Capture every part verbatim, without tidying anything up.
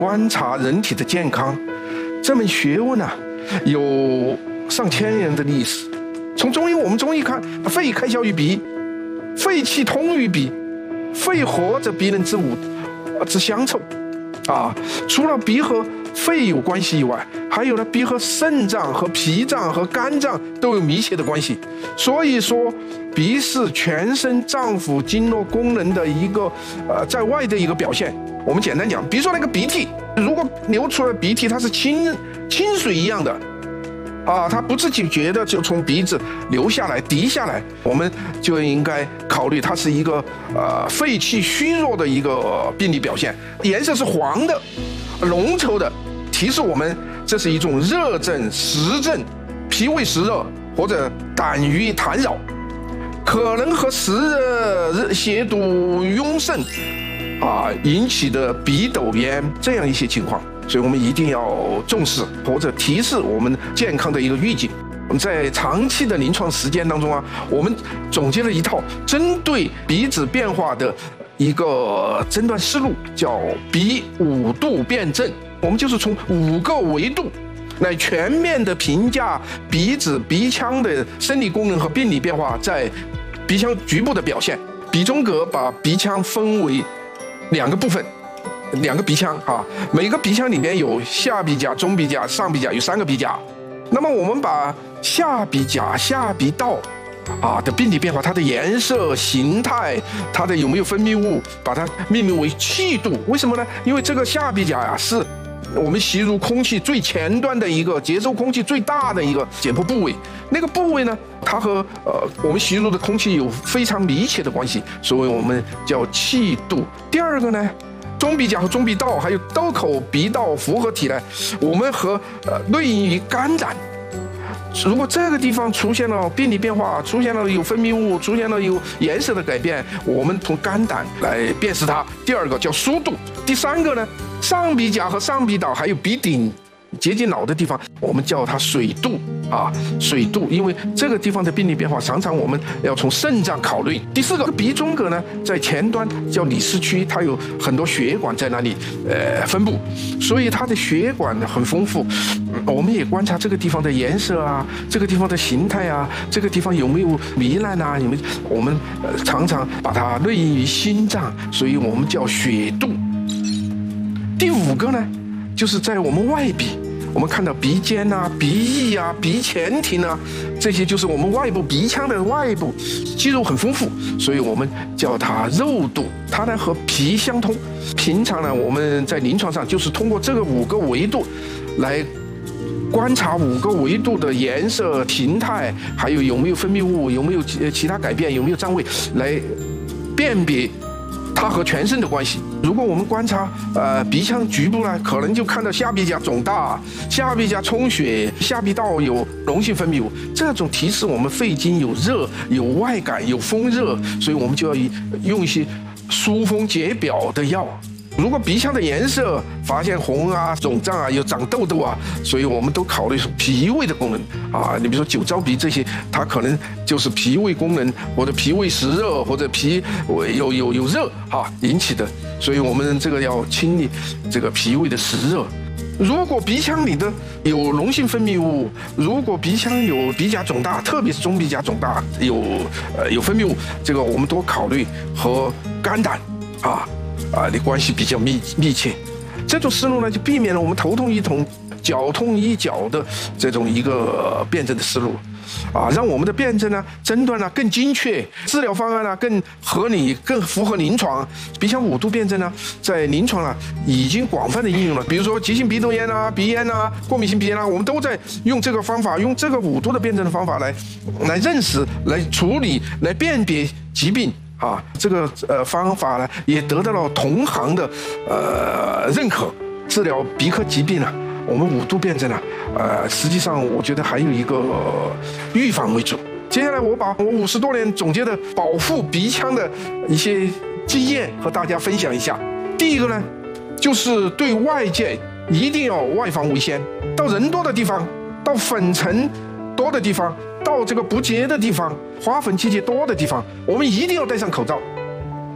观察人体的健康，这门学问啊，有上千年的历史。从中医，我们中医看，肺开销于鼻，肺气通于鼻，肺活则鼻人之五之相凑。啊，除了鼻和肺有关系以外，还有呢，鼻和肾脏、和脾脏、和肝脏都有密切的关系。所以说，鼻是全身脏腑经络功能的一个呃在外的一个表现。我们简单讲，比如说那个鼻涕，如果流出来鼻涕，它是清清水一样的，啊，它不自己觉得就从鼻子流下来、滴下来，我们就应该考虑它是一个呃肺气虚弱的一个病理表现，颜色是黄的、浓稠的，提示我们这是一种热症、实症、脾胃湿热或者胆郁痰扰，可能和湿热、邪毒壅盛啊引起的鼻窦炎这样一些情况。所以我们一定要重视或者提示我们健康的一个预警。我们在长期的临床实践当中啊，我们总结了一套针对鼻子变化的一个诊断思路，叫鼻五度辨证。我们就是从五个维度来全面的评价鼻子、鼻腔的生理功能和病理变化在鼻腔局部的表现。鼻中隔把鼻腔分为两个部分。两个鼻腔啊，每个鼻腔里面有下鼻甲、中鼻甲、上鼻甲，有三个鼻甲。那么我们把下鼻甲、下鼻道啊的病理变化，它的颜色、形态，它的有没有分泌物，把它命名为气度。为什么呢？因为这个下鼻甲呀、啊，是我们吸入空气最前端的一个接收空气最大的一个解剖部位。那个部位呢，它和呃我们吸入的空气有非常密切的关系，所以我们叫气度。第二个呢，中鼻甲和中鼻道还有窦口鼻道复合体呢，我们和呃内因于肝胆。如果这个地方出现了病理变化，出现了有分泌物，出现了有颜色的改变，我们从肝胆来辨识它。第二个叫疏度。第三个呢，上鼻甲和上鼻岛还有鼻顶接近脑的地方，我们叫它水度啊，水度，因为这个地方的病理变化常常我们要从肾脏考虑。第四个鼻中隔呢，在前端叫里视区，它有很多血管在那里呃分布，所以它的血管很丰富。我们也观察这个地方的颜色啊，这个地方的形态啊，这个地方有没有糜烂啊，有没有？我们呃常常把它内因于心脏，所以我们叫血度。第五个呢，就是在我们外鼻，我们看到鼻尖啊、鼻翼啊、鼻前庭啊，这些就是我们外部鼻腔的外部肌肉很丰富，所以我们叫它肉度。它呢和脾相通。平常呢，我们在临床上就是通过这个五个维度来观察五个维度的颜色、形态，还有有没有分泌物，有没有其他改变，有没有占位，来辨别它和全身的关系。如果我们观察呃鼻腔局部呢，可能就看到下鼻甲肿大、下鼻甲充血、下鼻道有脓性分泌物，这种提示我们肺经有热、有外感、有风热，所以我们就要用一些疏风解表的药。如果鼻腔的颜色发现红啊、肿胀啊、有长痘痘啊，所以我们都考虑脾胃的功能啊。你比如说酒糟鼻这些，它可能就是脾胃功能或者脾胃湿热或者脾有有有热啊引起的，所以我们这个要清理这个脾胃的湿热。如果鼻腔里的有脓性分泌物，如果鼻腔有鼻甲肿大，特别是中鼻甲肿大有呃有分泌物，这个我们都考虑和肝胆啊。啊，的关系比较密密切，这种思路呢，就避免了我们头痛医头、脚痛医脚的这种一个辩证的思路，啊，让我们的辩证呢、诊断呢更精确，治疗方案呢更合理、更符合临床。鼻腔五度辩证呢，在临床啊已经广泛的应用了，比如说急性鼻窦炎啊、鼻炎啊、过敏性鼻炎啊，我们都在用这个方法，用这个五度的辩证的方法来来认识、来处理、来辨别疾病。啊，这个呃方法呢，也得到了同行的呃认可。治疗鼻科疾病呢，我们五度辩证呢，呃，实际上我觉得还有一个、呃、预防为主。接下来我把我五十多年总结的保护鼻腔的一些经验和大家分享一下。第一个呢，就是对外界一定要外防为先，到人多的地方，到粉尘多的地方，到这个不洁的地方、花粉气体多的地方，我们一定要戴上口罩。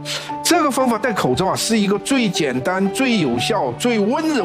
这个方法戴口罩啊，是一个最简单、最有效、最温柔